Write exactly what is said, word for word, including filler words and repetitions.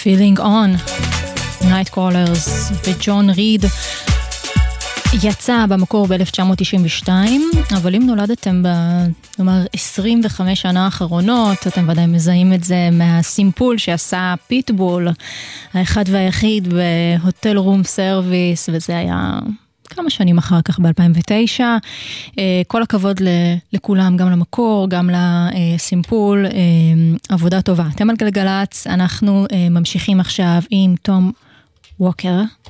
Feeling On, Nightcrawlers וג'ון ריד. יצא במקור ב-אלף תשע מאות תשעים ושתיים, אבל אם נולדתם בנאמר עשרים וחמש שנה האחרונות, אתם ודאי מזהים את זה מהסימפול שעשה פיטבול, האחד והיחיד בהוטל רום סרוויס, וזה היה כמה שנים אחר כך ב-אלפיים ותשע. כל הכבוד לכולם, גם למקור, גם לסימפול, עבודה טובה. אתם על גלגלץ, אנחנו ממשיכים עכשיו עם תום ווקר.